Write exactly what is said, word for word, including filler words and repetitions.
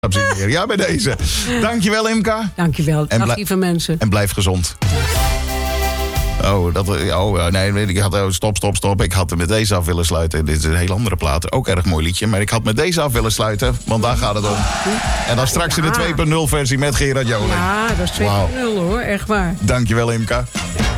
Ja, bij deze. Dankjewel, Imka. Dankjewel. En Dag, bl- lieve mensen. En blijf gezond. Oh, dat, oh, nee, ik had, oh, stop, stop, stop. Ik had met deze af willen sluiten. Dit is een heel andere plaat. Ook erg mooi liedje. Maar ik had met deze af willen sluiten. Want daar gaat het om. En dan straks in de twee punt nul versie met Gerard Joling. Ja, dat is twee punt nul wow. hoor. Echt waar. Dankjewel, Imka.